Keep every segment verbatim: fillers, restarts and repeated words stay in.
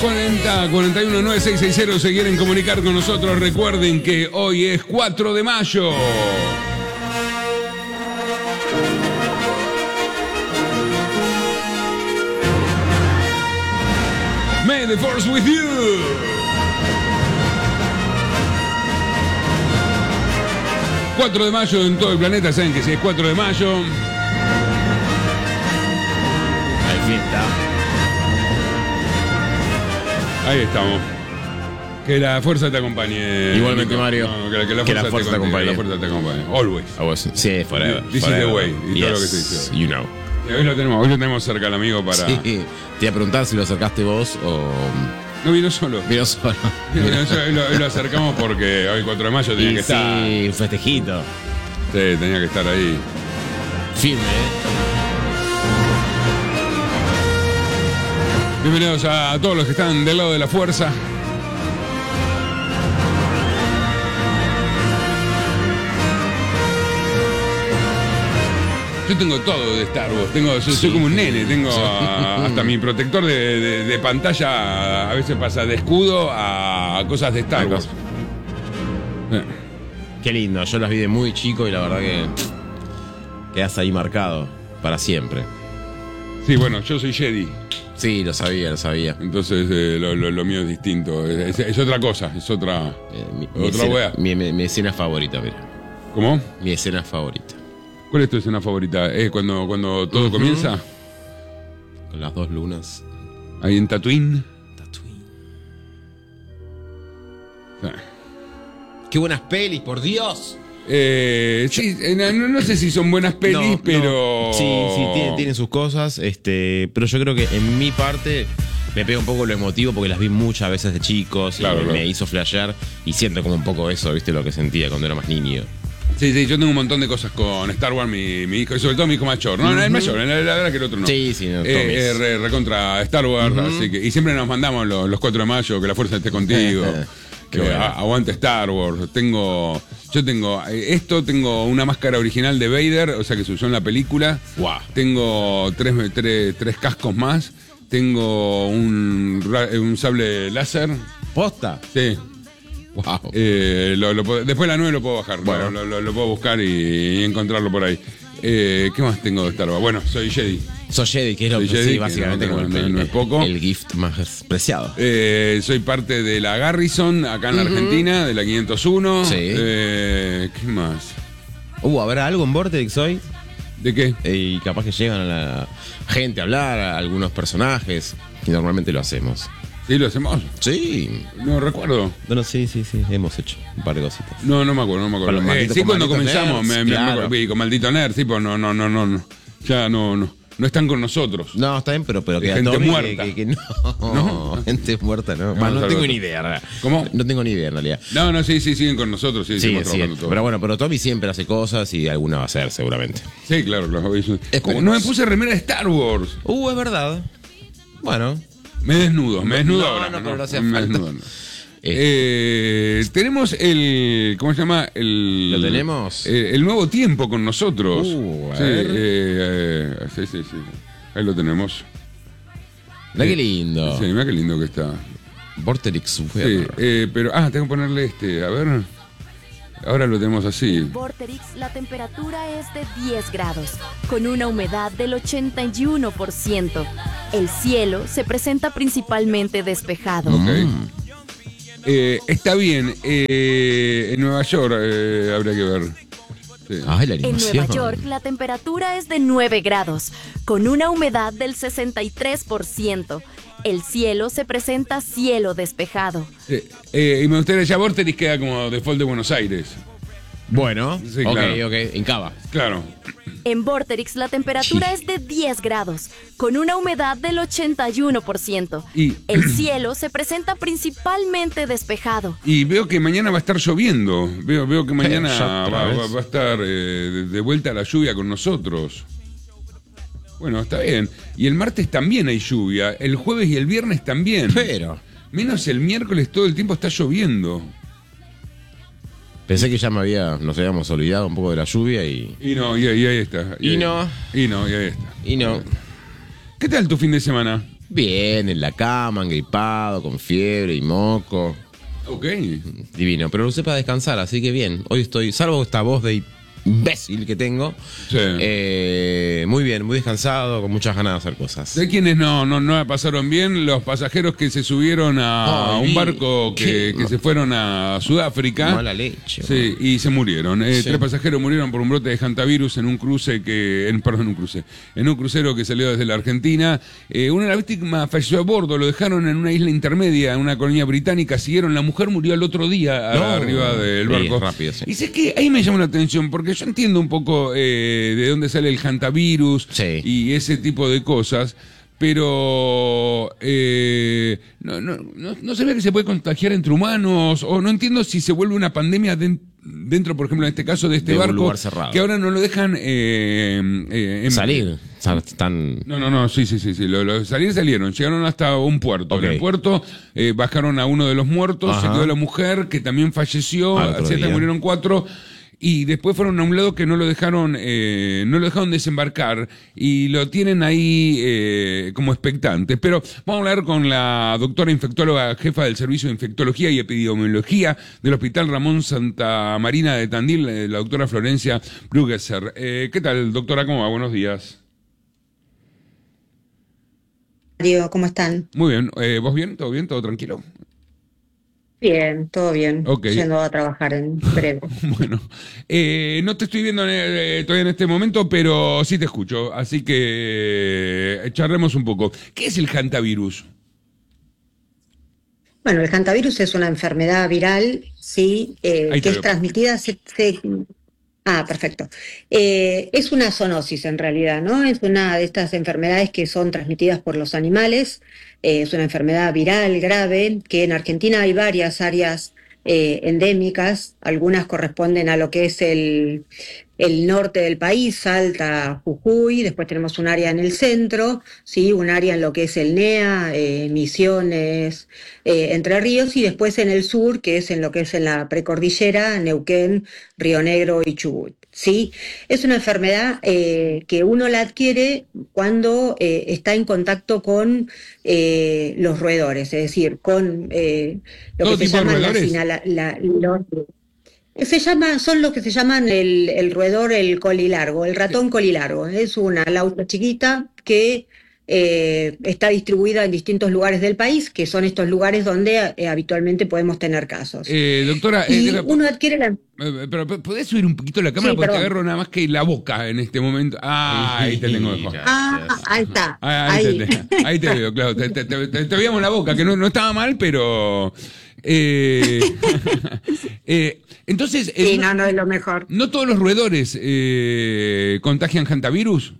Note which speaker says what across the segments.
Speaker 1: cuarenta, cuarenta y uno, nueve seis seis cero. Se quieren comunicar con nosotros. Recuerden que hoy es cuatro de mayo. May the force with you. cuatro de mayo en todo el planeta. Saben que si es cuatro de mayo
Speaker 2: hay fiesta.
Speaker 1: Ahí estamos. Que la fuerza te acompañe.
Speaker 2: Igualmente,
Speaker 1: Nico.
Speaker 2: Mario.
Speaker 1: No, que, la, que, la
Speaker 2: que
Speaker 1: fuerza
Speaker 2: la fuerza te, te acompañe.
Speaker 1: Que la fuerza te acompañe. Always.
Speaker 2: Always. Sí, forever.
Speaker 1: This
Speaker 2: forever.
Speaker 1: is the way. Y
Speaker 2: yes,
Speaker 1: todo lo que se dice.
Speaker 2: You know.
Speaker 1: Y hoy lo tenemos, hoy lo tenemos cerca al amigo para.
Speaker 2: Sí. Te iba a preguntar si lo acercaste vos o.
Speaker 1: No vino solo.
Speaker 2: Vino solo.
Speaker 1: Vino solo. Hoy, lo, hoy lo acercamos porque hoy cuatro de mayo tenía
Speaker 2: y
Speaker 1: que
Speaker 2: sí,
Speaker 1: estar.
Speaker 2: Sí, un festejito.
Speaker 1: Sí, tenía que estar ahí.
Speaker 2: Firme, ¿eh?
Speaker 1: Bienvenidos a todos los que están del lado de la fuerza. Yo tengo todo de Star Wars, tengo, soy,
Speaker 2: Sí.
Speaker 1: soy como un nene, tengo a- hasta mi protector de, de- de pantalla, a veces pasa de escudo a cosas de Star Wars. Eh,
Speaker 2: Qué lindo, yo las vi de muy chico y la verdad que quedas ahí marcado para siempre.
Speaker 1: Sí, bueno, yo soy Jedi,
Speaker 2: Sí, lo sabía, lo sabía.
Speaker 1: entonces eh, lo, lo- lo mío es distinto, es, es- es otra cosa, es otra...
Speaker 2: Eh, mi, mi
Speaker 1: Otra
Speaker 2: escena,
Speaker 1: wea.
Speaker 2: mi, mi- mi escena favorita, mira.
Speaker 1: ¿Cómo?
Speaker 2: Mi escena favorita.
Speaker 1: ¿Cuál es tu escena favorita? ¿Es cuando, cuando todo
Speaker 2: Ujú.
Speaker 1: comienza?
Speaker 2: Con las dos lunas.
Speaker 1: Ahí en Tatooine.
Speaker 2: Tatooine.
Speaker 1: Sí.
Speaker 2: Qué buenas pelis, por Dios.
Speaker 1: Eh, sí, eh, no, no sé si son buenas pelis,
Speaker 2: No, no.
Speaker 1: pero...
Speaker 2: Sí, sí, tienen, tienen sus cosas, este, pero yo creo que en mi parte me pega un poco lo emotivo porque las vi muchas veces de chicos y
Speaker 1: Claro,
Speaker 2: me,
Speaker 1: claro.
Speaker 2: me hizo flashear y siento como un poco eso, viste, lo que sentía cuando era más niño.
Speaker 1: Sí, sí, yo tengo un montón de cosas con Star Wars, mi, mi hijo, y sobre todo mi hijo mayor. No, no, el mayor, la, la verdad que el otro no.
Speaker 2: Sí, sí, no,
Speaker 1: Eh,
Speaker 2: tomes.
Speaker 1: eh, re, recontra Star Wars, así que... Y siempre nos mandamos los, los cuatro de mayo, que la fuerza esté contigo.
Speaker 2: Qué
Speaker 1: que
Speaker 2: bueno.
Speaker 1: a- aguante Star Wars. Tengo... Yo tengo... eh, Esto, tengo una máscara original de Vader, o sea, que se usó en la película.
Speaker 2: Guau.
Speaker 1: Tengo tres, tres, tres cascos más. Tengo un, ra- un sable láser.
Speaker 2: ¿Posta?
Speaker 1: Sí.
Speaker 2: Wow.
Speaker 1: Eh, lo- lo puedo- después la nueve lo puedo bajar,
Speaker 2: Bueno.
Speaker 1: lo, lo- lo puedo buscar y, y encontrarlo por ahí. Eh, ¿Qué más tengo de Star Wars? Bueno, soy Jedi.
Speaker 2: Soy Jedi, que es lo
Speaker 1: Soy
Speaker 2: que
Speaker 1: Jedi,
Speaker 2: sí,
Speaker 1: que
Speaker 2: básicamente
Speaker 1: no-
Speaker 2: como
Speaker 1: no-
Speaker 2: el,
Speaker 1: no es poco.
Speaker 2: el gift más preciado.
Speaker 1: Eh, soy parte de la Garrison, acá en la Argentina, de la quinientos uno.
Speaker 2: Sí.
Speaker 1: Eh, ¿Qué más?
Speaker 2: Uh, ¿habrá algo en Vortex hoy?
Speaker 1: ¿De qué?
Speaker 2: Eh, y capaz que llegan a la gente a hablar, a algunos personajes, que normalmente lo hacemos.
Speaker 1: ¿Sí lo hacemos?
Speaker 2: Sí.
Speaker 1: No recuerdo.
Speaker 2: Bueno, sí, sí, sí, hemos hecho un par de cositas.
Speaker 1: No, no me acuerdo, no me acuerdo.
Speaker 2: Con los
Speaker 1: Eh,
Speaker 2: malditos-
Speaker 1: sí,
Speaker 2: con
Speaker 1: cuando
Speaker 2: malditos
Speaker 1: comenzamos,
Speaker 2: nerds,
Speaker 1: me, me-
Speaker 2: claro.
Speaker 1: me- con maldito nerd, sí, pues no, no, no, no, no. Ya no, no. No están con nosotros.
Speaker 2: No, está bien, pero, pero
Speaker 1: De
Speaker 2: queda
Speaker 1: gente
Speaker 2: Tommy
Speaker 1: muerta.
Speaker 2: Que, que- que no,
Speaker 1: ¿No?
Speaker 2: gente muerta, no.
Speaker 1: No,
Speaker 2: Bah, no
Speaker 1: salvo
Speaker 2: tengo
Speaker 1: tú.
Speaker 2: ni idea, en realidad.
Speaker 1: ¿Cómo?
Speaker 2: No tengo ni idea, en realidad.
Speaker 1: No, no, sí, sí, siguen con nosotros, sí,
Speaker 2: Sí,
Speaker 1: seguimos
Speaker 2: sí.
Speaker 1: trabajando todos.
Speaker 2: Pero bueno, pero Tommy siempre hace cosas y alguna va a hacer, seguramente.
Speaker 1: Sí, claro, claro. Como
Speaker 2: Esperemos.
Speaker 1: no me puse remera de Star Wars.
Speaker 2: Uh, es verdad. Bueno.
Speaker 1: Me desnudo, me desnudo
Speaker 2: No,
Speaker 1: ahora.
Speaker 2: no, pero no hacía
Speaker 1: me
Speaker 2: falta.
Speaker 1: desnudo, no. Eh, tenemos el. ¿Cómo se llama? El,
Speaker 2: ¿Lo tenemos?
Speaker 1: eh, el nuevo tiempo con nosotros.
Speaker 2: Uh, a
Speaker 1: sí,
Speaker 2: ver.
Speaker 1: eh, eh, sí, sí, sí. Ahí lo tenemos.
Speaker 2: Mirá qué
Speaker 1: Eh,
Speaker 2: lindo.
Speaker 1: Sí, mira qué lindo que está.
Speaker 2: Vortex
Speaker 1: Sí,
Speaker 2: Weather.
Speaker 1: eh, pero. Ah, tengo que ponerle este. A ver. Ahora lo tenemos así.
Speaker 3: En Vorterix la temperatura es de diez grados, con una humedad del ochenta y uno por ciento. El cielo se presenta principalmente despejado.
Speaker 1: Ok.
Speaker 2: Mm.
Speaker 1: Eh, está bien. eh, en Nueva York eh, habría que ver. Sí.
Speaker 2: Ay, la
Speaker 3: En
Speaker 2: animación.
Speaker 3: Nueva York la temperatura es de nueve grados, con una humedad del sesenta y tres por ciento. El cielo se presenta cielo despejado.
Speaker 1: Eh, eh, y me gustaría ya Vorterix queda como default de Buenos Aires.
Speaker 2: Bueno,
Speaker 1: Sí,
Speaker 2: ok,
Speaker 1: claro.
Speaker 2: ok, en Cava.
Speaker 1: Claro.
Speaker 3: En Vorterix la temperatura es de diez grados, con una humedad del ochenta y uno por ciento.
Speaker 1: Y-
Speaker 3: El cielo se presenta principalmente despejado.
Speaker 1: Y veo que mañana va a estar lloviendo. Veo, veo que mañana
Speaker 2: ya
Speaker 1: va,
Speaker 2: otra
Speaker 1: va-
Speaker 2: vez.
Speaker 1: va a estar eh, de, de vuelta la lluvia con nosotros. Bueno, está bien. Y el martes también hay lluvia. El jueves y el viernes también.
Speaker 2: Pero
Speaker 1: Menos el miércoles todo el tiempo está lloviendo.
Speaker 2: pensé que ya me había, nos habíamos olvidado un poco de la lluvia y.
Speaker 1: Y no, y, y ahí está.
Speaker 2: Y no.
Speaker 1: Y no, y ahí está.
Speaker 2: Y no.
Speaker 1: ¿Qué tal tu fin de semana?
Speaker 2: Bien, en la cama, engripado, con fiebre y moco.
Speaker 1: Ok.
Speaker 2: Divino, pero lo usé para descansar, así que bien. Hoy estoy, salvo esta voz de imbécil que tengo,
Speaker 1: Sí.
Speaker 2: eh, muy bien, muy descansado, con muchas ganas de hacer cosas.
Speaker 1: ¿De quienes no, no, no la pasaron bien? Los pasajeros que se subieron a
Speaker 2: Ay,
Speaker 1: un barco que,
Speaker 2: qué
Speaker 1: que
Speaker 2: ma-
Speaker 1: se fueron a Sudáfrica.
Speaker 2: Mala leche.
Speaker 1: Sí, y se murieron. Eh,
Speaker 2: Sí.
Speaker 1: Tres pasajeros murieron por un brote de hantavirus en un cruce que, en, perdón, un cruce, en un crucero que salió desde la Argentina. Eh, una de las víctimas falleció a bordo, lo dejaron en una isla intermedia, en una colonia británica, siguieron, la mujer murió al otro día
Speaker 2: No.
Speaker 1: arriba del
Speaker 2: Sí,
Speaker 1: barco.
Speaker 2: rápido, sí.
Speaker 1: Y sé que ahí me llamó la atención, porque yo entiendo un poco eh, de dónde sale el hantavirus
Speaker 2: Sí.
Speaker 1: y ese tipo de cosas. Pero eh, no, no, no, no sabía que se puede contagiar entre humanos, o no entiendo si se vuelve una pandemia den- dentro, por ejemplo, en este caso de este
Speaker 2: De un
Speaker 1: barco,
Speaker 2: lugar cerrado.
Speaker 1: que ahora no lo dejan eh, eh, en-
Speaker 2: Salir. O sea, están...
Speaker 1: No, no, no, sí, sí, sí, sí. Lo, lo- salir salieron, llegaron hasta un puerto.
Speaker 2: Ok.
Speaker 1: En el puerto eh, bajaron a uno de los muertos,
Speaker 2: Ajá.
Speaker 1: se quedó la mujer que también falleció,
Speaker 2: Al otro
Speaker 1: siete
Speaker 2: día.
Speaker 1: murieron cuatro. Y después fueron a un lado que no lo dejaron, eh, no lo dejaron desembarcar y lo tienen ahí eh, como expectante. Pero vamos a hablar con la doctora infectóloga, jefa del Servicio de Infectología y Epidemiología del Hospital Ramón Santa Marina de Tandil, eh, la doctora Florencia Brugesser. Eh, ¿Qué tal, doctora? ¿Cómo va? Buenos días.
Speaker 4: Mario, ¿cómo están?
Speaker 1: Muy bien. Eh, ¿Vos bien? ¿Todo bien? ¿Todo tranquilo?
Speaker 4: Bien, todo bien.
Speaker 1: Ok.
Speaker 4: Yendo a trabajar en breve.
Speaker 1: Bueno, eh, no te estoy viendo eh, todavía en este momento, pero sí te escucho, así que eh, charlemos un poco. ¿Qué es el hantavirus?
Speaker 4: Bueno, el hantavirus es una enfermedad viral, sí, eh,
Speaker 1: Ahí te
Speaker 4: que es
Speaker 1: veo.
Speaker 4: transmitida. Se, se- Ah, perfecto. Eh, es una zoonosis en realidad, ¿no? Es una de estas enfermedades que son transmitidas por los animales. Eh, es una enfermedad viral grave, que en Argentina hay varias áreas eh, endémicas. Algunas corresponden a lo que es el, el norte del país, Salta, Jujuy. Después tenemos un área en el centro, ¿sí? Un área en lo que es el N E A, eh, Misiones, eh, Entre Ríos, y después en el sur, que es en lo que es en la precordillera, Neuquén, Río Negro y Chubut. ¿Sí? Es una enfermedad eh, que uno la adquiere cuando eh, está en contacto con eh, los roedores, es decir, con eh, lo
Speaker 1: ¿Todo
Speaker 4: que se
Speaker 1: tipo de
Speaker 4: llaman las
Speaker 1: roedores?
Speaker 4: inhala- la- los- se llama, son los que se llaman el, el roedor, el colilargo, el ratón colilargo. Es una lauta chiquita que eh, está distribuida en distintos lugares del país, que son estos lugares donde eh, habitualmente podemos tener casos.
Speaker 1: Eh, doctora, eh,
Speaker 4: Y
Speaker 1: eh,
Speaker 4: uno adquiere la...
Speaker 1: eh, pero ¿podés subir un poquito la cámara?
Speaker 4: Sí,
Speaker 1: Porque te
Speaker 4: perdón.
Speaker 1: agarro nada más que la boca en este momento. Ah, ahí te tengo mejor.
Speaker 4: Ah, ahí está.
Speaker 1: Ah, ahí,
Speaker 4: Ahí.
Speaker 1: Te, te- ahí te veo, claro. Te, te, te- te- te veíamos la boca, que no, no estaba mal, pero... eh, eh, entonces, eh,
Speaker 4: Sí,
Speaker 1: no,
Speaker 4: no, no es lo mejor.
Speaker 1: no todos los roedores eh, contagian hantavirus.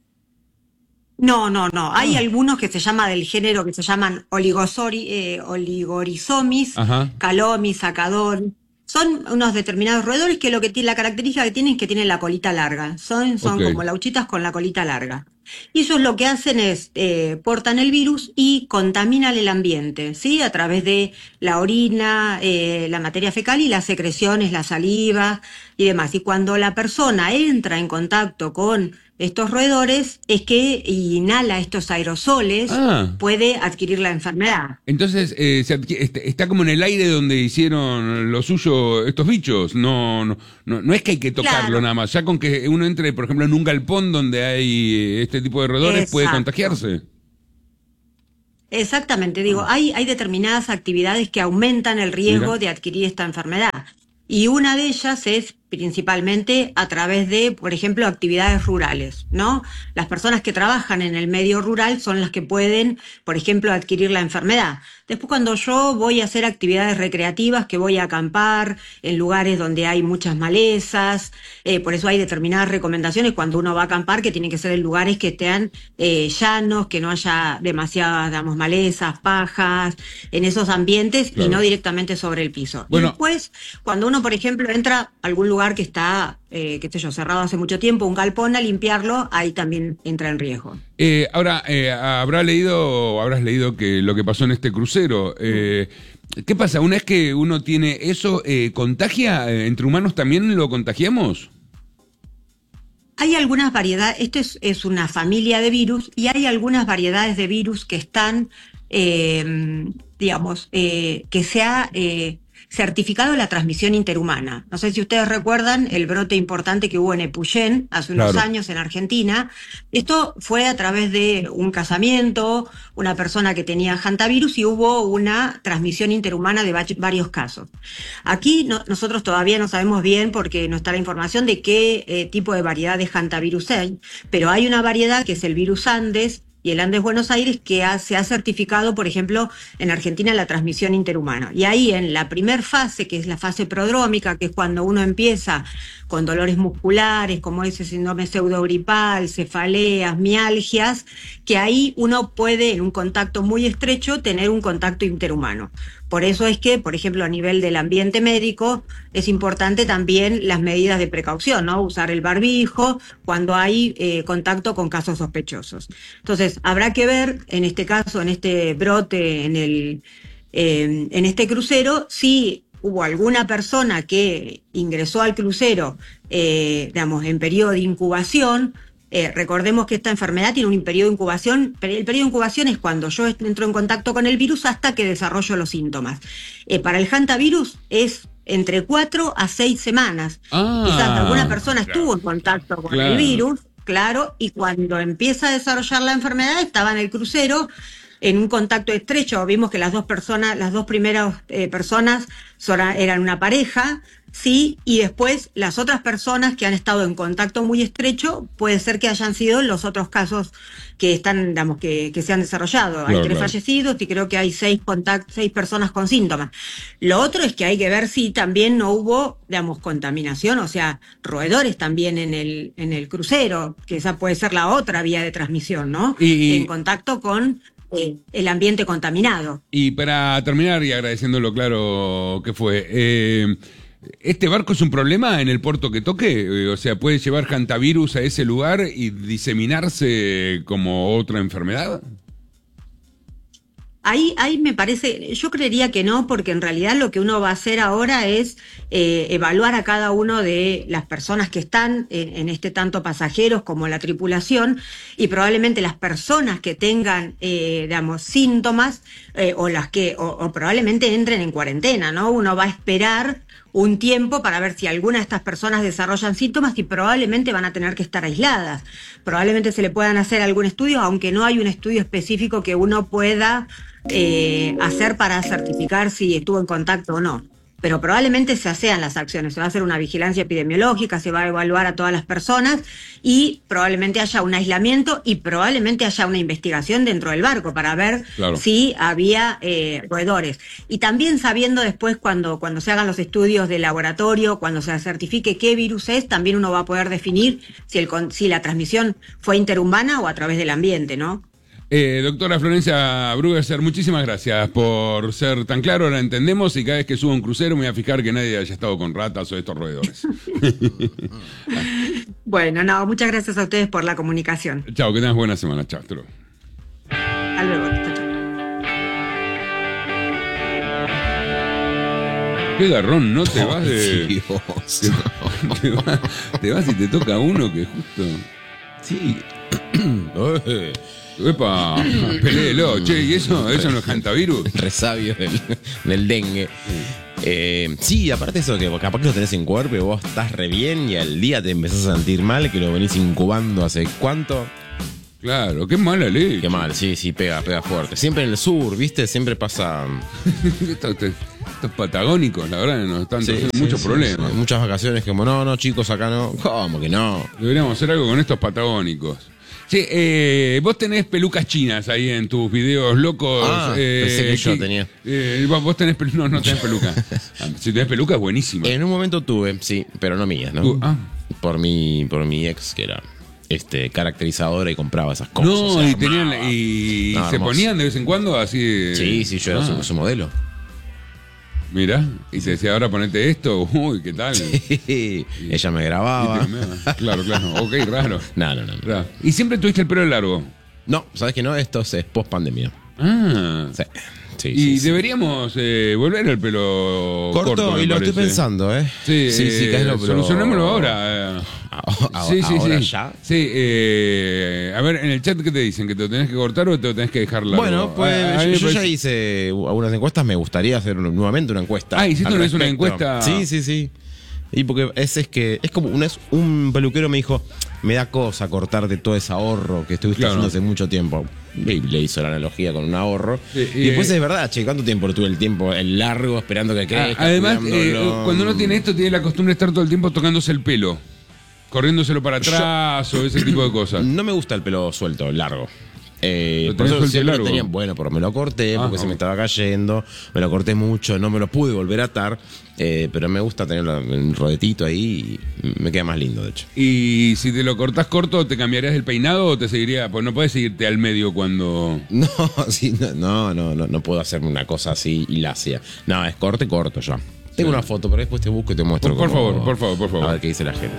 Speaker 4: No, no, no. Hay
Speaker 1: Ah.
Speaker 4: algunos que se llama del género que se llaman oligosori, eh, oligorizomis,
Speaker 1: Ajá.
Speaker 4: calomis, sacadón. Son unos determinados roedores que lo que tiene, la característica que tienen es que tienen la colita larga. Son, son
Speaker 1: Ok.
Speaker 4: como lauchitas con la colita larga. Y ellos lo que hacen es, eh, portan el virus y contaminan el ambiente, ¿sí? A través de la orina, eh, la materia fecal y las secreciones, la saliva y demás. Y cuando la persona entra en contacto con estos roedores, es que inhala estos aerosoles,
Speaker 1: Ah.
Speaker 4: puede adquirir la enfermedad.
Speaker 1: Entonces, eh, se adqui- este- está como en el aire donde hicieron lo suyo estos bichos. No, no, no, no es que hay que tocarlo
Speaker 4: Claro.
Speaker 1: nada más. Ya con que uno entre, por ejemplo, en un galpón donde hay eh, este tipo de roedores, puede
Speaker 4: Exacto.
Speaker 1: contagiarse.
Speaker 4: Exactamente, digo, hay, hay determinadas actividades que aumentan el riesgo
Speaker 1: Mira.
Speaker 4: de adquirir esta enfermedad. Y una de ellas es principalmente a través de, por ejemplo, actividades rurales, ¿no? Las personas que trabajan en el medio rural son las que pueden, por ejemplo, adquirir la enfermedad. Después, cuando yo voy a hacer actividades recreativas, que voy a acampar en lugares donde hay muchas malezas, eh, por eso hay determinadas recomendaciones cuando uno va a acampar, que tienen que ser en lugares que estén eh, llanos, que no haya demasiadas, digamos, malezas, pajas, en esos ambientes
Speaker 1: Claro.
Speaker 4: y no directamente sobre el piso.
Speaker 1: Bueno.
Speaker 4: Y después, cuando uno, por ejemplo, entra a algún lugar que está, eh, qué sé yo, cerrado hace mucho tiempo, un galpón, a limpiarlo, ahí también entra en riesgo.
Speaker 1: Eh, ahora, eh, habrá leído, o habrás leído que lo que pasó en este crucero. Eh, ¿Qué pasa? Una vez que uno tiene eso, eh, ¿contagia? Eh, ¿Entre humanos también lo contagiamos?
Speaker 4: Hay algunas variedades, esto es, es una familia de virus y hay algunas variedades de virus que están, eh, digamos, eh, que se ha eh, certificado la transmisión interhumana. No sé si ustedes recuerdan el brote importante que hubo en Epuyén hace unos
Speaker 1: Claro.
Speaker 4: años en Argentina. Esto fue a través de un casamiento, una persona que tenía hantavirus y hubo una transmisión interhumana de va- varios casos. Aquí no- nosotros todavía no sabemos bien porque no está la información de qué eh, tipo de variedad de hantavirus hay, pero hay una variedad que es el virus Andes y el Andes Buenos Aires que ha- se ha certificado, por ejemplo, en Argentina la transmisión interhumana. Y ahí en la primer fase, que es la fase prodrómica, que es cuando uno empieza con dolores musculares, como ese síndrome pseudogripal, cefaleas, mialgias, que ahí uno puede, en un contacto muy estrecho, tener un contacto interhumano. Por eso es que, por ejemplo, a nivel del ambiente médico, es importante también las medidas de precaución, ¿no? Usar el barbijo cuando hay eh, contacto con casos sospechosos. Entonces, habrá que ver, en este caso, en este brote, en el, eh, en este crucero, si hubo alguna persona que ingresó al crucero, eh, digamos, en periodo de incubación. Eh, recordemos que esta enfermedad tiene un periodo de incubación. El periodo de incubación es cuando yo entro en contacto con el virus hasta que desarrollo los síntomas. Eh, para el hantavirus es entre cuatro a seis semanas.
Speaker 1: Ah,
Speaker 4: Quizás alguna persona
Speaker 1: claro.
Speaker 4: estuvo en contacto con
Speaker 1: Claro.
Speaker 4: el virus, claro, y cuando empieza a desarrollar la enfermedad estaba en el crucero en un contacto estrecho. Vimos que las dos personas, las dos primeras eh, personas son- eran una pareja, sí, y después las otras personas que han estado en contacto muy estrecho puede ser que hayan sido los otros casos que están, digamos, que, que se han desarrollado. Hay
Speaker 1: Claro,
Speaker 4: tres
Speaker 1: claro.
Speaker 4: fallecidos y creo que hay seis contact- seis personas con síntomas. Lo otro es que hay que ver si también no hubo, digamos, contaminación, o sea, roedores también en el, en el crucero, que esa puede ser la otra vía de transmisión, ¿no?
Speaker 1: Y-
Speaker 4: En contacto con eh, el ambiente contaminado.
Speaker 1: Y para terminar, y agradeciendo lo claro que fue, eh, ¿este barco es un problema en el puerto que toque? Eh, o sea, ¿puede llevar hantavirus a ese lugar y diseminarse como otra enfermedad?
Speaker 4: Ahí, ahí me parece, yo creería que no, porque en realidad lo que uno va a hacer ahora es eh, evaluar a cada uno de las personas que están en, en este tanto pasajeros como la tripulación, y probablemente las personas que tengan, eh, digamos, síntomas eh, o las que, o, o probablemente entren en cuarentena, ¿no? Uno va a esperar un tiempo para ver si alguna de estas personas desarrollan síntomas y probablemente van a tener que estar aisladas. Probablemente se le puedan hacer algún estudio, aunque no hay un estudio específico que uno pueda eh, hacer para certificar si estuvo en contacto o no. Pero probablemente se hacen las acciones, se va a hacer una vigilancia epidemiológica, se va a evaluar a todas las personas y probablemente haya un aislamiento y probablemente haya una investigación dentro del barco para ver
Speaker 1: Claro.
Speaker 4: si había eh, roedores. Y también sabiendo después cuando, cuando se hagan los estudios de laboratorio, cuando se certifique qué virus es, también uno va a poder definir si, el, con- si la transmisión fue interhumana o a través del ambiente, ¿no?
Speaker 1: Eh, doctora Florencia Brugesser, muchísimas gracias por ser tan claro, la entendemos y cada vez que suba un crucero me voy a fijar que nadie haya estado con ratas o estos roedores.
Speaker 4: Bueno, no, muchas gracias a ustedes por la comunicación.
Speaker 1: Chao, que tengas buena semana. Chao, hasta luego.
Speaker 4: Hasta luego. Chao, chao.
Speaker 1: Qué garrón, ¿no? Te vas de...
Speaker 2: Dios.
Speaker 1: Te, te vas, te vas y te toca uno que justo...
Speaker 2: Sí. Eh,
Speaker 1: Epa, peléelo, che, ¿y eso? ¿Eso no es hantavirus?
Speaker 2: Resabio del, del dengue. Eh, sí, aparte eso que capaz que lo tenés en cuerpo y vos estás re bien y al día te empezás a sentir mal, que lo venís incubando hace cuánto.
Speaker 1: Claro, qué mala ley.
Speaker 2: Qué mal, sí, sí, pega, pega fuerte. Siempre en el sur, ¿viste? Siempre pasa.
Speaker 1: estos, estos- estos patagónicos, la verdad, nos están
Speaker 2: Sí,
Speaker 1: trayendo
Speaker 2: sí,
Speaker 1: muchos
Speaker 2: sí,
Speaker 1: problemas.
Speaker 2: sí. Muchas vacaciones que como, no, no, chicos, acá no. ¿Cómo que no?
Speaker 1: Deberíamos hacer algo con estos patagónicos. Sí, eh, vos tenés pelucas chinas ahí en tus videos locos.
Speaker 2: Ah,
Speaker 1: eh,
Speaker 2: pensé que yo
Speaker 1: ¿qué-
Speaker 2: tenía.
Speaker 1: eh, vos vos tenés pelucas. No, no tenés peluca. Ah, si tenés peluca es buenísima.
Speaker 2: En un momento tuve, sí, pero no mías, ¿no?
Speaker 1: Tú- ah.
Speaker 2: Por mi, por mi ex, que era este caracterizadora y compraba esas cosas.
Speaker 1: No,
Speaker 2: o sea,
Speaker 1: y tenían
Speaker 2: armaba.
Speaker 1: y
Speaker 2: No,
Speaker 1: se
Speaker 2: hermoso.
Speaker 1: ponían de vez en cuando así. de-
Speaker 2: Sí, sí, yo era
Speaker 1: Ah,
Speaker 2: su, su modelo.
Speaker 1: Mirá, y te decía, ahora ponete esto. Uy, ¿qué tal? Y
Speaker 2: Ella me
Speaker 1: te-
Speaker 2: grababa.
Speaker 1: claro, claro. Ok, raro.
Speaker 2: No, no, no. No,
Speaker 1: Raro. Y siempre tuviste el pelo largo.
Speaker 2: no ¿sabes qué no? Esto es post pandemia.
Speaker 1: Ah.
Speaker 2: Sí, sí,
Speaker 1: Y
Speaker 2: sí, sí.
Speaker 1: deberíamos eh, volver al pelo corto.
Speaker 2: Corto,
Speaker 1: me
Speaker 2: y lo estoy
Speaker 1: parece.
Speaker 2: pensando, ¿eh?
Speaker 1: Sí,
Speaker 2: sí, sí,
Speaker 1: eh,
Speaker 2: que es lo pero-
Speaker 1: solucionémoslo ahora. eh.
Speaker 2: Ah, a-
Speaker 1: Sí, sí,
Speaker 2: ahora
Speaker 1: sí.
Speaker 2: ya.
Speaker 1: Sí, eh, a ver, en el chat, ¿qué te dicen? ¿Que te lo tenés que cortar o te lo tenés que dejar largo?
Speaker 2: Bueno, pues
Speaker 1: A- a mí me
Speaker 2: yo, yo ya
Speaker 1: parece-
Speaker 2: hice algunas encuestas, me gustaría hacer un- nuevamente una encuesta.
Speaker 1: Ah, ¿hiciste
Speaker 2: al
Speaker 1: una vez una
Speaker 2: respecto.
Speaker 1: encuesta?
Speaker 2: Sí, sí, sí. Y porque es, es que es como una, es un peluquero me dijo, me da cosa cortarte todo ese ahorro que estuviste
Speaker 1: Claro.
Speaker 2: haciendo hace mucho tiempo. Y le hizo la analogía con un ahorro.
Speaker 1: Sí,
Speaker 2: y,
Speaker 1: y,
Speaker 2: después
Speaker 1: eh,
Speaker 2: es verdad, che, ¿cuánto tiempo tuve el tiempo? El largo esperando que
Speaker 1: Ah,
Speaker 2: crezca.
Speaker 1: además, eh,
Speaker 2: cuidándolo.
Speaker 1: cuando uno tiene esto, tiene la costumbre de estar todo el tiempo tocándose el pelo, corriéndoselo para atrás o ese tipo de cosas.
Speaker 2: No me gusta el pelo suelto, largo. Eh,
Speaker 1: ¿Lo
Speaker 2: por
Speaker 1: tenés
Speaker 2: eso
Speaker 1: suelto y
Speaker 2: siempre
Speaker 1: largo?
Speaker 2: tenía- bueno, pero me lo corté
Speaker 1: Ah,
Speaker 2: porque se
Speaker 1: ok.
Speaker 2: me estaba cayendo, me lo corté mucho, no me lo pude volver a atar, eh, pero me gusta tenerlo en rodetito ahí y me queda más lindo, de hecho.
Speaker 1: Y si te lo cortás corto, ¿te cambiarías el peinado o te seguiría? Pues no puedes seguirte al medio cuando...
Speaker 2: No, sí, no, no, no, no, no puedo hacerme una cosa así y lacia. No, es corte corto ya. Tengo una foto, pero después te busco y te muestro.
Speaker 1: Por- por
Speaker 2: cómo-
Speaker 1: favor, por favor, por favor.
Speaker 2: A ver qué dice la gente.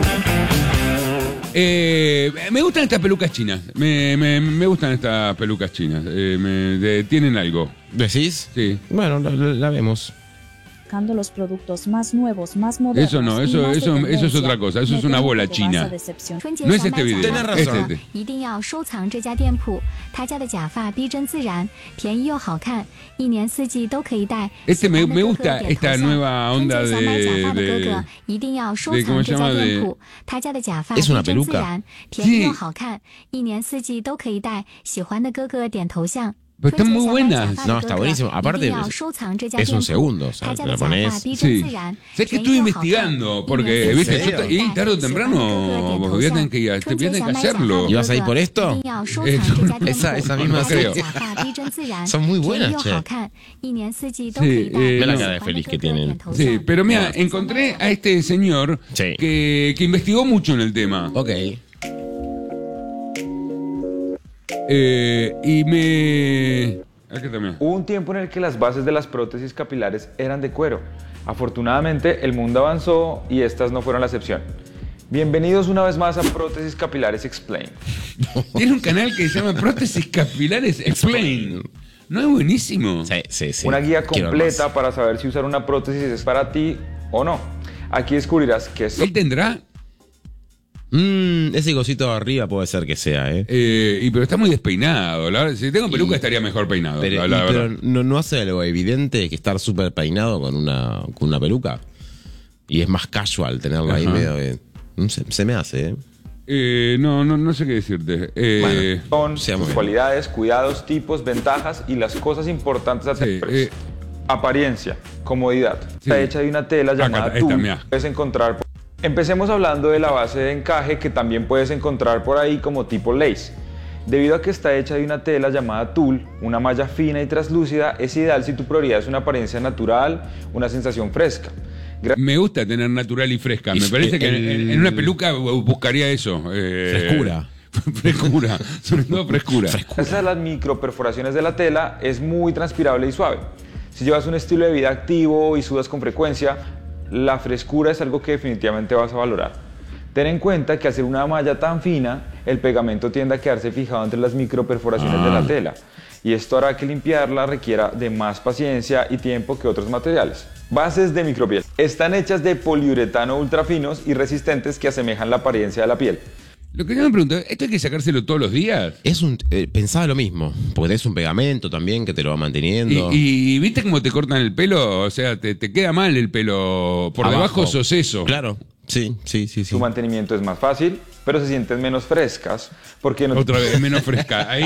Speaker 1: Eh, me gustan estas pelucas chinas. Me, me, me gustan estas pelucas chinas. Eh, me- de- tienen algo.
Speaker 2: ¿Decís?
Speaker 1: Sí.
Speaker 2: Bueno, la, la- la vemos.
Speaker 5: Buscando los productos más nuevos, más modernos.
Speaker 1: Eso no,
Speaker 5: y
Speaker 1: eso-
Speaker 5: más de
Speaker 1: eso- eso es
Speaker 5: tendencia.
Speaker 1: otra cosa, eso
Speaker 5: Me
Speaker 1: es una
Speaker 5: temo
Speaker 1: bola
Speaker 5: que te
Speaker 1: china.
Speaker 5: vas a decepcionar.
Speaker 6: 春节
Speaker 1: No es
Speaker 6: 想
Speaker 1: este
Speaker 6: 买
Speaker 1: video,
Speaker 2: tenés
Speaker 6: 假发
Speaker 2: razón.
Speaker 1: 是
Speaker 6: 的
Speaker 1: este.
Speaker 6: 一定要收藏这家店铺，他家的假发逼真自然，便宜又好看，一年四季都可以戴。
Speaker 1: Este me-
Speaker 6: 喜欢的
Speaker 1: me
Speaker 6: 哥哥
Speaker 1: gusta
Speaker 6: 点头
Speaker 1: esta
Speaker 6: 像
Speaker 1: nueva
Speaker 6: 春
Speaker 1: onda
Speaker 6: 节想买假发的
Speaker 1: de-
Speaker 6: 哥哥
Speaker 1: de-
Speaker 6: 一定要收
Speaker 1: de- ¿cómo
Speaker 6: 藏
Speaker 1: se
Speaker 6: 这家
Speaker 1: llama?
Speaker 6: 店
Speaker 1: de-
Speaker 6: 铺，他家的假发
Speaker 2: Es
Speaker 6: 逼
Speaker 2: una
Speaker 6: 真自
Speaker 2: peluca.
Speaker 6: 然，便宜
Speaker 1: Sí.
Speaker 6: 又好看，一年四季都可以戴。喜欢的哥哥点头像。
Speaker 1: Pero están
Speaker 6: 春节
Speaker 1: muy
Speaker 6: 想买假
Speaker 1: buenas.
Speaker 6: 发
Speaker 2: No,
Speaker 6: 的
Speaker 2: está
Speaker 6: 哥哥
Speaker 2: buenísimo.
Speaker 6: 一
Speaker 2: Aparte,
Speaker 6: 定要收藏这家
Speaker 2: es
Speaker 6: 店
Speaker 2: un
Speaker 6: 铺，
Speaker 2: segundo, o sea,
Speaker 6: 他家
Speaker 2: te
Speaker 6: 的
Speaker 2: lo
Speaker 6: 假
Speaker 2: pones-
Speaker 6: 发逼
Speaker 1: Sí.
Speaker 6: 真自然，
Speaker 1: Sé que
Speaker 6: 便宜
Speaker 1: estuve
Speaker 6: 又好看，
Speaker 1: investigando,
Speaker 6: 一
Speaker 1: porque,
Speaker 6: 年四
Speaker 1: viste,
Speaker 6: 季
Speaker 1: yo
Speaker 6: 都
Speaker 1: ta-
Speaker 6: 可以
Speaker 1: y
Speaker 6: 戴。
Speaker 1: tarde o
Speaker 6: 喜欢的
Speaker 1: temprano
Speaker 6: 哥哥点
Speaker 1: voy a
Speaker 6: 头
Speaker 1: tener
Speaker 6: 像
Speaker 1: que ir a-
Speaker 6: 春
Speaker 1: voy a
Speaker 6: 节
Speaker 1: tener
Speaker 6: 想
Speaker 1: que
Speaker 6: 买假发
Speaker 1: hacerlo.
Speaker 6: 的
Speaker 2: ¿Y vas a ir
Speaker 6: 哥
Speaker 2: por
Speaker 6: 哥
Speaker 2: esto?
Speaker 6: 一定要收
Speaker 1: Eh,
Speaker 6: 藏这家店
Speaker 2: esa-
Speaker 6: 铺，
Speaker 2: esa misma
Speaker 6: 他家的
Speaker 2: creo.
Speaker 6: 假发逼真自然，
Speaker 2: Son muy
Speaker 6: 便宜
Speaker 2: buenas,
Speaker 6: 又
Speaker 2: che.
Speaker 6: 好看，一年四季都可
Speaker 1: Sí,
Speaker 6: 以戴。
Speaker 1: eh,
Speaker 2: Ve la
Speaker 1: no.
Speaker 2: cara de feliz que tienen.
Speaker 1: Sí, pero mira, encontré a este señor
Speaker 2: Sí.
Speaker 1: que, que investigó mucho en el tema.
Speaker 2: Ok.
Speaker 1: Eh, y me... Acá también.
Speaker 7: Hubo un tiempo en el que las bases de las prótesis capilares eran de cuero. Afortunadamente, el mundo avanzó y estas no fueron la excepción. Bienvenidos una vez más a Prótesis Capilares Explain.
Speaker 1: Tiene un canal que se llama Prótesis Capilares Explain. ¿No es buenísimo?
Speaker 2: Sí, sí, sí.
Speaker 7: Una guía
Speaker 2: Quiero
Speaker 7: completa
Speaker 2: más.
Speaker 7: para saber si usar una prótesis es para ti o no. Aquí descubrirás qué es.
Speaker 1: Él tendrá...
Speaker 2: Mm, ese cosito arriba puede ser que sea, ¿eh?
Speaker 1: eh, y pero está muy despeinado. La verdad, si tengo peluca
Speaker 2: Y-
Speaker 1: estaría mejor peinado.
Speaker 2: Pero,
Speaker 1: la-
Speaker 2: y-
Speaker 1: la
Speaker 2: pero
Speaker 1: verdad.
Speaker 2: no, no hace algo evidente que estar súper peinado con una, con una peluca. Y es más casual tenerlo ahí
Speaker 1: Ajá.
Speaker 2: medio que- no sé, se me hace, ¿eh?
Speaker 1: Eh, no, no, no sé qué decirte. Eh,
Speaker 2: Bueno.
Speaker 7: Son
Speaker 2: sea, muy
Speaker 7: sus
Speaker 2: bien.
Speaker 7: cualidades, cuidados, tipos, ventajas y las cosas importantes a
Speaker 1: Sí,
Speaker 7: tener presente.
Speaker 1: eh.
Speaker 7: Apariencia, comodidad. Está hecha de una tela
Speaker 1: Acá
Speaker 7: llamada
Speaker 1: está, esta,
Speaker 7: tul.
Speaker 1: mirá.
Speaker 7: Puedes encontrar. Empecemos hablando de la base de encaje que también puedes encontrar por ahí como tipo lace. Debido a que está hecha de una tela llamada tul, una malla fina y translúcida, es ideal si tu prioridad es una apariencia natural, una sensación fresca. Gra-
Speaker 1: me gusta tener natural y fresca.
Speaker 2: Y
Speaker 1: Me parece que
Speaker 2: el-
Speaker 1: en, en una peluca buscaría eso. eh,
Speaker 2: Frescura.
Speaker 1: frescura. Sobre todo frescura.
Speaker 7: Gracias a las microperforaciones de la tela, es muy transpirable y suave. Si llevas un estilo de vida activo y sudas con frecuencia, la frescura es algo que definitivamente vas a valorar. Ten en cuenta que al ser una malla tan fina, el pegamento tiende a quedarse fijado entre las microperforaciones
Speaker 1: Ah.
Speaker 7: de la tela. Y esto hará que limpiarla requiera de más paciencia y tiempo que otros materiales. Bases de micropiel. Están hechas de poliuretano ultrafinos y resistentes que asemejan la apariencia de la piel.
Speaker 1: Lo que yo me pregunto, ¿esto hay que sacárselo todos los días?
Speaker 2: Es un, eh, pensaba lo mismo, porque tenés un pegamento también que te lo va
Speaker 1: Y,
Speaker 2: manteniendo.
Speaker 1: y viste cómo te cortan el pelo, o sea, te, te queda mal el pelo. Por
Speaker 2: Abajo.
Speaker 1: debajo sos eso.
Speaker 2: Claro, sí, sí, sí, sí.
Speaker 7: Su mantenimiento es más fácil, pero se sienten menos frescas porque no
Speaker 1: Otra vez, menos fresca. Ahí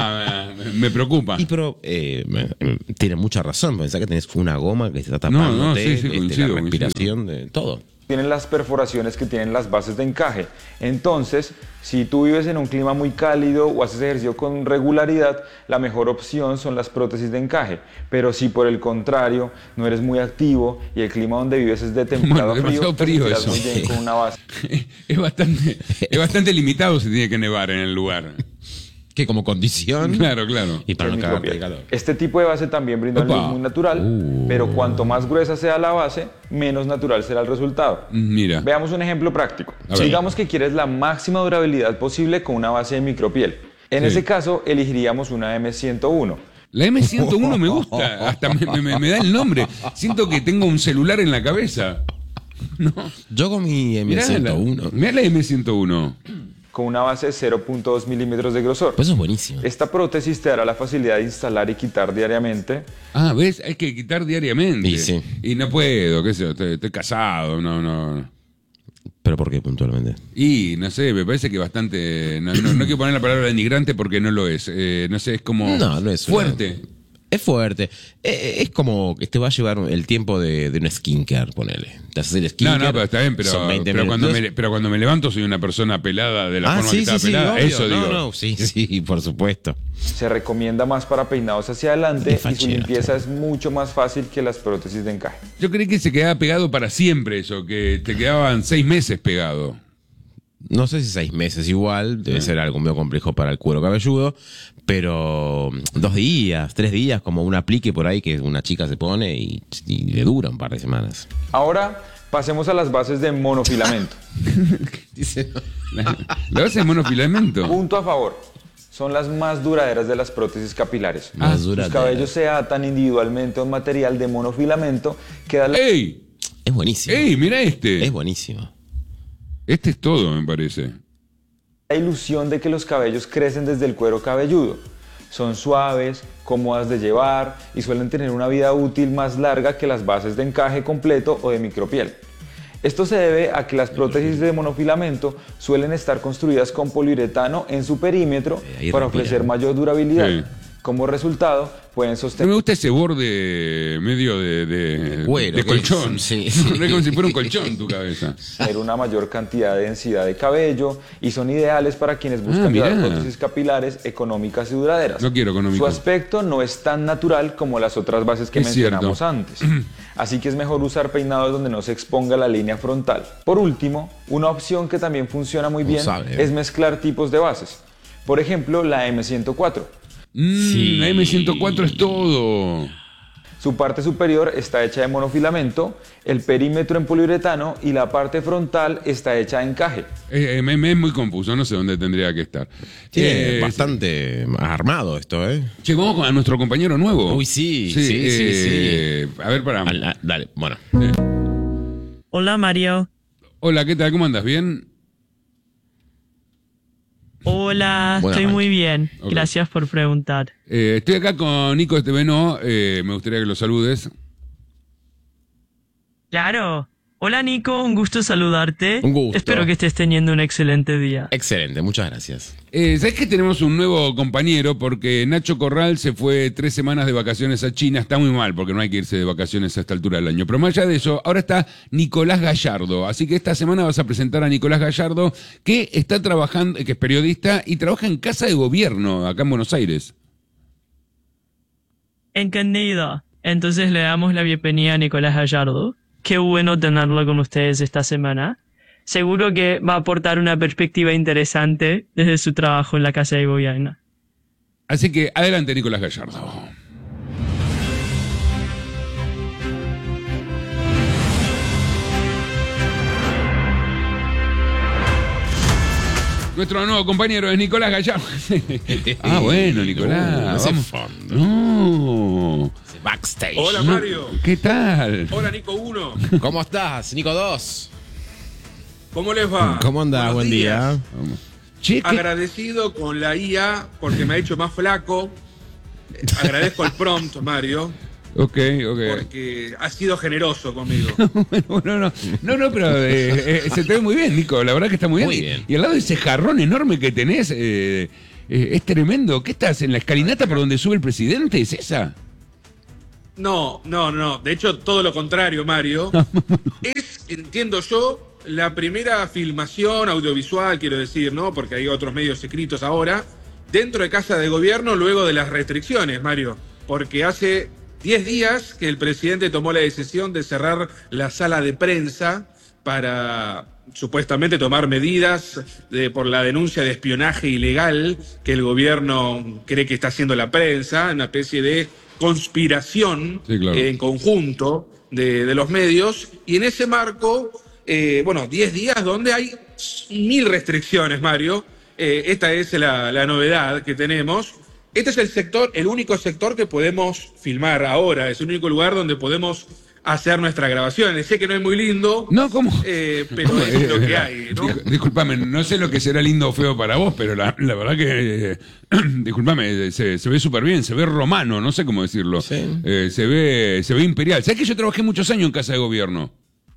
Speaker 1: ya eh, me preocupa.
Speaker 2: Y pero eh, me- me- tiene mucha razón, pensá que tenés una goma que te está
Speaker 1: No,
Speaker 2: tapando
Speaker 1: no, sí, sí,
Speaker 2: la
Speaker 1: coincido,
Speaker 2: respiración de todo.
Speaker 7: tienen las perforaciones que tienen las bases de encaje. Entonces, si tú vives en un clima muy cálido o haces ejercicio con regularidad, la mejor opción son las prótesis de encaje. Pero si por el contrario no eres muy activo y el clima donde vives es de templado
Speaker 1: Bueno,
Speaker 7: frío,
Speaker 1: demasiado
Speaker 7: te
Speaker 1: frío
Speaker 7: sentirás
Speaker 1: eso.
Speaker 7: muy bien con una base.
Speaker 1: Es bastante, es bastante limitado si tiene que nevar en el lugar.
Speaker 2: Que como condición.
Speaker 1: Claro, claro.
Speaker 2: Y para
Speaker 7: de
Speaker 2: no cagarte de
Speaker 7: micropiel.
Speaker 2: calor.
Speaker 7: Este tipo de base también brinda un
Speaker 1: Opa.
Speaker 7: look muy natural,
Speaker 2: Uh.
Speaker 7: pero cuanto más gruesa sea la base, menos natural será el resultado.
Speaker 1: Mira.
Speaker 7: Veamos un ejemplo práctico.
Speaker 1: A ver.
Speaker 7: Digamos que quieres la máxima durabilidad posible con una base de micropiel. En
Speaker 1: Sí.
Speaker 7: ese caso, elegiríamos una M ciento uno.
Speaker 1: La M ciento uno me gusta, hasta me, me- me da el nombre. Siento que tengo un celular en la cabeza. No.
Speaker 2: Yo con mi M ciento uno.
Speaker 1: Mirá la M ciento uno.
Speaker 7: con una base de cero punto dos milímetros de grosor.
Speaker 2: Pues eso es buenísimo.
Speaker 7: Esta prótesis te dará la facilidad de instalar y quitar diariamente.
Speaker 1: Ah, ¿ves? Hay que quitar diariamente.
Speaker 2: Y sí.
Speaker 1: Y no puedo, qué sé yo, estoy, estoy casado, no, no.
Speaker 2: ¿Pero por qué puntualmente?
Speaker 1: Y, no sé, me parece que bastante... No, no, no quiero poner la palabra denigrante porque no lo es. Eh, no sé, es como...
Speaker 2: No, no es
Speaker 1: fuerte.
Speaker 2: Una... Es fuerte. Es, es como que te va a llevar el tiempo de, de un skincare, ponele. Te haces el skincare.
Speaker 1: No, no, pero está bien, pero, pero, cuando me, pero cuando me levanto soy una persona pelada de la
Speaker 2: ah,
Speaker 1: forma
Speaker 2: sí,
Speaker 1: que estaba
Speaker 2: sí,
Speaker 1: pelada.
Speaker 2: Sí,
Speaker 1: eso
Speaker 2: no,
Speaker 1: digo.
Speaker 2: No, sí, sí, por supuesto.
Speaker 7: Se recomienda más para peinados hacia adelante y su limpieza es mucho más fácil que las prótesis de encaje.
Speaker 1: Yo creí que se quedaba pegado para siempre eso, que te quedaban seis meses pegado.
Speaker 2: No sé si seis meses igual, debe ser algo medio complejo para el cuero cabelludo, pero dos días, tres días, como un aplique por ahí que una chica se pone y, y le dura un par de semanas.
Speaker 7: Ahora pasemos a las bases de monofilamento.
Speaker 1: La, la base de monofilamento.
Speaker 7: Punto a favor. Son las más duraderas de las prótesis capilares.
Speaker 2: Ah,
Speaker 7: Sus cabellos se atan individualmente a un material de monofilamento que da la...
Speaker 1: ¡Ey!
Speaker 2: Es buenísimo.
Speaker 1: ¡Ey, mira este!
Speaker 2: Es buenísimo.
Speaker 1: Este es todo, me parece.
Speaker 7: La ilusión de que los cabellos crecen desde el cuero cabelludo. Son suaves, cómodas de llevar y suelen tener una vida útil más larga que las bases de encaje completo o de micropiel. Esto se debe a que las prótesis de monofilamento suelen estar construidas con poliuretano en su perímetro para ofrecer mayor durabilidad. Sí. Como resultado, pueden sostener...
Speaker 1: Me gusta ese borde medio de, de,
Speaker 2: de cuero,
Speaker 1: de colchón.
Speaker 2: Sí,
Speaker 1: sí. Es como si fuera un colchón tu cabeza.
Speaker 7: Tener una mayor cantidad de densidad de cabello y son ideales para quienes buscan ah, llevar prótesis capilares económicas y duraderas.
Speaker 1: No quiero económicas.
Speaker 7: Su aspecto no es tan natural como las otras bases que es mencionamos cierto. antes. Así que es mejor usar peinados donde no se exponga la línea frontal. Por último, una opción que también funciona muy bien sabe, es mezclar tipos de bases. Por ejemplo, la M ciento cuatro.
Speaker 1: Mm, sí. La M ciento cuatro es todo.
Speaker 7: Su parte superior está hecha de monofilamento, el perímetro en poliuretano y la parte frontal está hecha de encaje.
Speaker 1: Eh, eh, me, me es muy confuso, no sé dónde tendría que estar.
Speaker 2: Tiene eh, bastante sí. armado esto, ¿eh?
Speaker 1: Che, vamos a nuestro compañero nuevo.
Speaker 2: Uy, sí, sí, sí, sí,
Speaker 1: eh, sí. A ver, pará.
Speaker 2: Al, a, dale, bueno.
Speaker 1: Eh.
Speaker 8: Hola, Mario.
Speaker 1: Hola, ¿qué tal? ¿Cómo andas? ¿Bien?
Speaker 8: Hola, Buena estoy mancha. muy bien. Okay. Gracias por preguntar.
Speaker 1: Eh, estoy acá con Nico Esteveno. Eh, me gustaría que lo saludes.
Speaker 8: Claro. Hola, Nico. Un gusto saludarte.
Speaker 2: Un gusto.
Speaker 8: Espero que estés teniendo un excelente día.
Speaker 2: Excelente. Muchas gracias.
Speaker 1: Eh, ¿Sabés que tenemos un nuevo compañero? Porque Nacho Corral se fue tres semanas de vacaciones a China. Está muy mal porque no hay que irse de vacaciones a esta altura del año. Pero más allá de eso, ahora está Nicolás Gallardo. Así que esta semana vas a presentar a Nicolás Gallardo, que está trabajando, que es periodista y trabaja en Casa de Gobierno, acá en Buenos Aires.
Speaker 8: Entendido. Entonces le damos la bienvenida a Nicolás Gallardo. Qué bueno tenerlo con ustedes esta semana. Seguro que va a aportar una perspectiva interesante desde su trabajo en la Casa de Gobierno.
Speaker 1: Así que adelante, Nicolás Gallardo. Nuestro nuevo compañero es Nicolás Gallardo. Ah, bueno, Nicolás.
Speaker 2: No,
Speaker 1: vamos.
Speaker 2: Fondo.
Speaker 1: No.
Speaker 2: Backstage.
Speaker 9: Hola, Mario.
Speaker 1: ¿Qué tal?
Speaker 9: Hola, Nico uno.
Speaker 2: ¿Cómo estás, Nico dos?
Speaker 9: ¿Cómo les va?
Speaker 2: ¿Cómo andás? Buen día.
Speaker 1: Che,
Speaker 9: agradecido con la I A porque me ha hecho más flaco. Agradezco el prompt, Mario.
Speaker 1: Ok, ok.
Speaker 9: Porque ha sido generoso conmigo.
Speaker 1: Bueno, no, no, no, no, pero eh, eh, se te ve muy bien, Nico. La verdad que está muy bien.
Speaker 2: Muy bien.
Speaker 1: Y al lado de ese jarrón enorme que tenés, eh, eh, es tremendo. ¿Qué estás? ¿En la escalinata por donde sube el presidente? ¿Es esa?
Speaker 9: No, no, no. De hecho, todo lo contrario, Mario. Es, entiendo yo, la primera filmación audiovisual, quiero decir, ¿no? Porque hay otros medios escritos ahora, dentro de Casa de Gobierno luego de las restricciones, Mario. Porque hace diez días que el presidente tomó la decisión de cerrar la sala de prensa para supuestamente tomar medidas de, por la denuncia de espionaje ilegal que el gobierno cree que está haciendo la prensa, una especie de conspiración sí, claro. en conjunto de, de los medios, y en ese marco, eh, bueno, diez días donde hay mil restricciones, Mario. Eh, esta es la, la novedad que tenemos. Este es el sector, el único sector que podemos filmar ahora, es el único lugar donde podemos hacer nuestras grabaciones. Sé que no es muy lindo,
Speaker 1: No, ¿cómo?
Speaker 9: eh, pero
Speaker 1: ¿Cómo?
Speaker 9: es lo
Speaker 1: Eh,
Speaker 9: que hay, ¿no?
Speaker 1: dis- Disculpame, no sé lo que será lindo o feo para vos, pero la, la verdad que, eh, disculpame, se, se ve súper bien, se ve romano, no sé cómo decirlo.
Speaker 2: Sí.
Speaker 1: Eh, se ve se ve imperial. ¿Sabés que yo trabajé muchos años en Casa de Gobierno?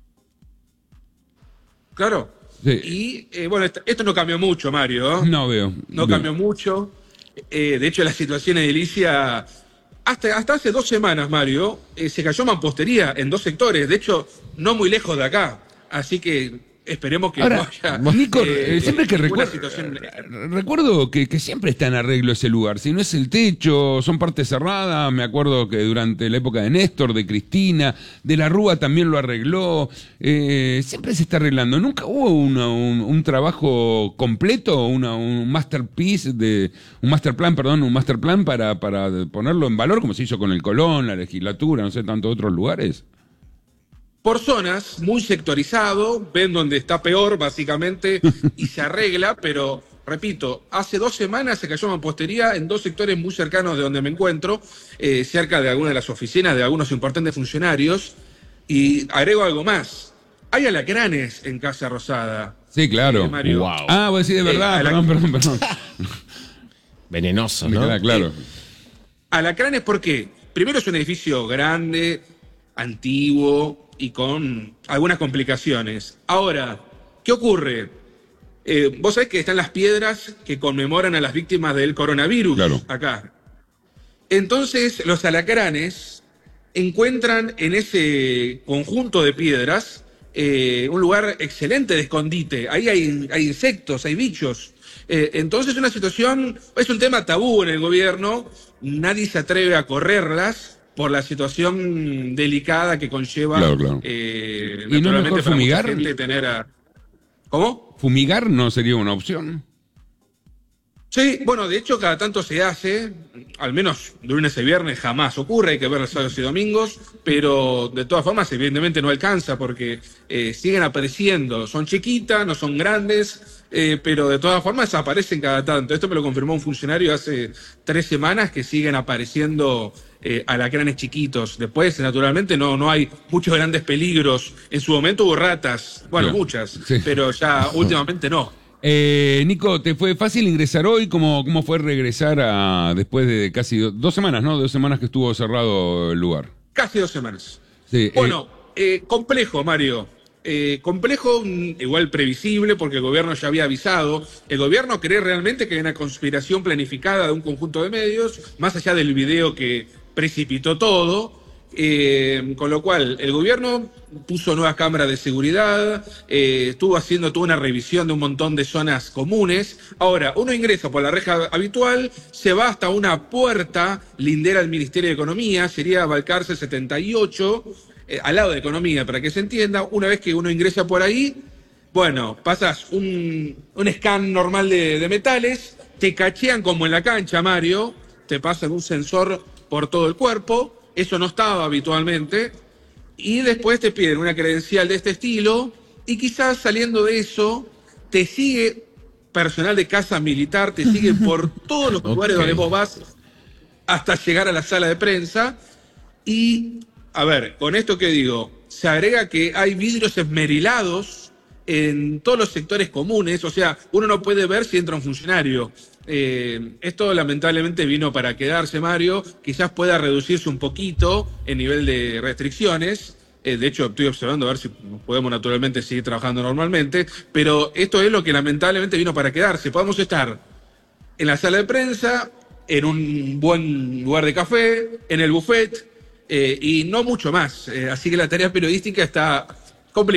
Speaker 9: Claro.
Speaker 1: Sí.
Speaker 9: Y eh, bueno, esto, esto no cambió mucho, Mario.
Speaker 1: No veo.
Speaker 9: No
Speaker 1: veo.
Speaker 9: cambió mucho. Eh, de hecho, la situación edilicia, hasta, hasta hace dos semanas, Mario, eh, se cayó mampostería en dos sectores. De hecho, no muy lejos de acá. Así que esperemos que
Speaker 1: Ahora,
Speaker 9: no haya.
Speaker 1: Nico,
Speaker 9: eh,
Speaker 1: eh, siempre que
Speaker 9: ninguna
Speaker 1: recuerdo,
Speaker 9: situación-
Speaker 1: recuerdo que, que siempre está en arreglo ese lugar. Si no es el techo, son partes cerradas. Me acuerdo que durante la época de Néstor, de Cristina, de la Rúa también lo arregló. Eh, siempre se está arreglando. Nunca hubo una- un, un trabajo completo, una, un masterpiece de, un master plan, perdón, un master plan para, para ponerlo en valor, como se hizo con el Colón, la legislatura, no sé, tantos otros lugares.
Speaker 9: Por zonas, muy sectorizado, ven donde está peor, básicamente, y se arregla, pero, repito, hace dos semanas se cayó mampostería en dos sectores muy cercanos de donde me encuentro, eh, cerca de algunas de las oficinas de algunos importantes funcionarios, y agrego algo más. Hay alacranes en Casa Rosada.
Speaker 1: Sí, claro.
Speaker 9: Eh, Mario.
Speaker 2: Wow.
Speaker 1: Ah, vos decís de verdad,
Speaker 9: Eh, a la-
Speaker 1: perdón, perdón, perdón.
Speaker 2: Venenoso,
Speaker 1: Me
Speaker 2: ¿no?
Speaker 1: queda claro.
Speaker 9: Alacranes, ¿por qué? Primero es un edificio grande, antiguo y con algunas complicaciones. Ahora, ¿qué ocurre? Eh, vos sabés que están las piedras que conmemoran a las víctimas del coronavirus
Speaker 1: Claro.
Speaker 9: acá. Entonces, los alacranes encuentran en ese conjunto de piedras eh, un lugar excelente de escondite. Ahí hay, hay insectos, hay bichos. Eh, entonces, una situación, es un tema tabú en el gobierno. Nadie se atreve a correrlas por la situación delicada que conlleva.
Speaker 1: Claro, claro.
Speaker 9: eh,
Speaker 1: ¿Y no es
Speaker 9: naturalmente
Speaker 1: mejor
Speaker 9: para mucha
Speaker 1: fumigar?
Speaker 9: gente tener a- ¿Cómo?
Speaker 1: ¿Fumigar no sería una opción?
Speaker 9: Sí, bueno, de hecho cada tanto se hace, al menos de lunes a viernes jamás ocurre, hay que ver los sábados y domingos, pero de todas formas evidentemente no alcanza porque eh, siguen apareciendo, son chiquitas, no son grandes, eh, pero de todas formas aparecen cada tanto. Esto me lo confirmó un funcionario hace tres semanas que siguen apareciendo eh, alacranes chiquitos. Después, naturalmente, no, no hay muchos grandes peligros. En su momento hubo ratas, bueno,
Speaker 1: Claro.
Speaker 9: muchas,
Speaker 1: Sí.
Speaker 9: pero ya últimamente no.
Speaker 1: Eh, Nico, ¿te fue fácil ingresar hoy? ¿Cómo, cómo fue regresar a, después de casi do- dos semanas, ¿no? Dos semanas que estuvo cerrado el lugar.
Speaker 9: Casi dos semanas.
Speaker 1: Sí, eh,
Speaker 9: Bueno, eh, complejo, Mario. Eh, complejo, mm, igual previsible, porque el gobierno ya había avisado. El gobierno cree realmente que hay una conspiración planificada de un conjunto de medios, más allá del video que precipitó todo. Eh, con lo cual, el gobierno puso nuevas cámaras de seguridad, eh, estuvo haciendo toda una revisión de un montón de zonas comunes. Ahora, uno ingresa por la reja habitual, se va hasta una puerta lindera al Ministerio de Economía, sería Balcarce setenta y ocho, eh, al lado de Economía, para que se entienda. Una vez que uno ingresa por ahí, bueno, pasas un, un scan normal de, de metales, te cachean como en la cancha, Mario, te pasan un sensor por todo el cuerpo. Eso no estaba habitualmente. Y después te piden una credencial de este estilo. Y quizás saliendo de eso, te sigue personal de casa militar, te sigue por todos los lugares
Speaker 2: Ok.
Speaker 9: donde vos vas hasta llegar a la sala de prensa. Y, a ver, con esto que digo, se agrega que hay vidrios esmerilados en todos los sectores comunes. O sea, uno no puede ver si entra un funcionario. Eh, esto lamentablemente vino para quedarse, Mario. Quizás pueda reducirse un poquito el nivel de restricciones. Eh, de hecho, estoy observando a ver si podemos naturalmente seguir trabajando normalmente. Pero esto es lo que lamentablemente vino para quedarse. Podemos estar en la sala de prensa, en un buen lugar de café, en el buffet, eh, y no mucho más. Eh, así que la tarea periodística está